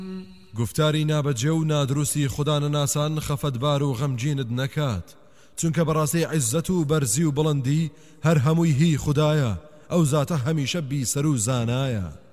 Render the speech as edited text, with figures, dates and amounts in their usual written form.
گفتاری نابەجێ و نادروستی خودانەناسان خەفەتبار و غەمگینت نەکات، چونکە بەڕاستی عیزەت و بەرزی و بڵندی هەر هەمووی هی خودایە، ئەو زاتە هەمیشە بیسەر و زانایە.